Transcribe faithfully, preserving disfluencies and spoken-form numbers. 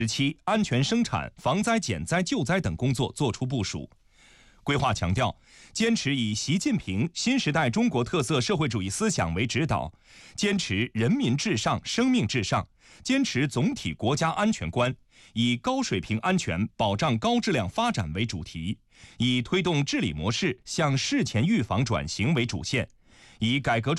时期安全生产、防灾减灾救灾等工作作出部署。规划强调，坚持以习近平新时代中国特色社会主义思想为指导，坚持人民至上、生命至上，坚持总体国家安全观，以高水平安全保障高质量发展为主题，以推动治理模式向事前预防转型为主线，以改革